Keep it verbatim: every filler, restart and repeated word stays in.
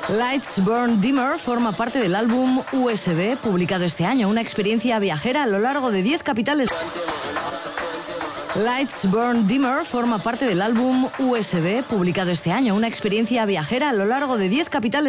Lights Burn Dimmer forma parte del álbum U S B, publicado este año, una experiencia viajera a lo largo de diez capitales. Lights Burn Dimmer forma parte del álbum U S B, publicado este año, una experiencia viajera a lo largo de diez capitales.